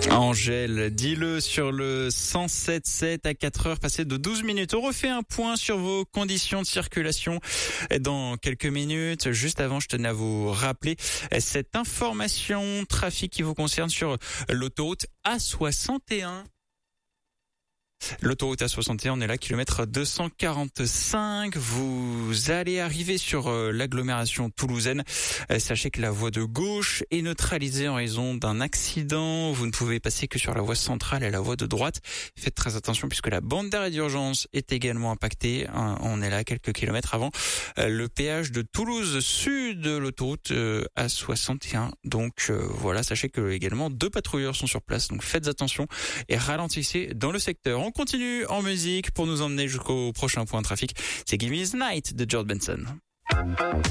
Angèle, dis-le sur le 107.7 à 4 heures passées de 12 minutes. On refait un point sur vos conditions de circulation dans quelques minutes. Juste avant, je tenais à vous rappeler cette information trafic qui vous concerne sur l'autoroute A61. L'autoroute A61, on est là, kilomètre 245. Vous allez arriver sur l'agglomération toulousaine. Sachez que la voie de gauche est neutralisée en raison d'un accident. Vous ne pouvez passer que sur la voie centrale et la voie de droite. Faites très attention puisque la bande d'arrêt d'urgence est également impactée. On est là quelques kilomètres avant le péage de Toulouse Sud, l'autoroute A61. Donc voilà, sachez que également 2 patrouilleurs sont sur place. Donc faites attention et ralentissez dans le secteur. On continue en musique pour nous emmener jusqu'au prochain point de trafic. C'est Give Me This Night de George Benson.